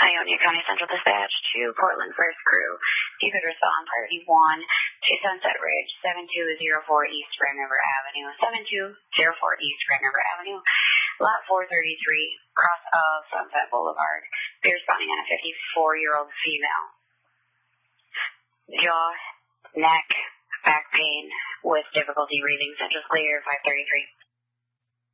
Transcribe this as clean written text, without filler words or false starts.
Ionia County Central Dispatch to Portland First Crew. You could respond priority 1 to Sunset Ridge, 7204 East Grand River Avenue, 7204 East Grand River Avenue, lot 433, cross of Sunset Boulevard. Be responding on a 54-year-old female. Jaw, neck, back pain with difficulty breathing, central clear, 533.